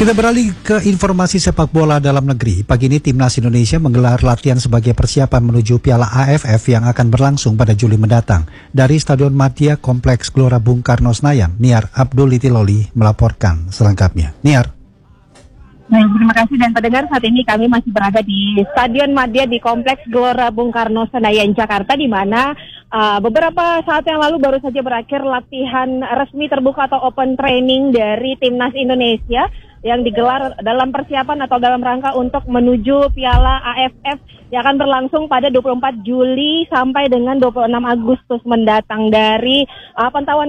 Kita beralih ke informasi sepak bola dalam negeri. Pagi ini Timnas Indonesia menggelar latihan sebagai persiapan menuju Piala AFF yang akan berlangsung pada Juli mendatang. Dari Stadion Madia Kompleks Gelora Bung Karno Senayan, Niar Abdul Litiloli melaporkan selengkapnya. Niar. Terima kasih dan pendengar, saat ini kami masih berada di Stadion Madia di Kompleks Gelora Bung Karno Senayan, Jakarta, di mana beberapa saat yang lalu baru saja berakhir latihan resmi terbuka atau open training dari Timnas Indonesia yang digelar dalam persiapan atau dalam rangka untuk menuju Piala AFF yang akan berlangsung pada 24 Juli sampai dengan 26 Agustus mendatang. Dari pantauan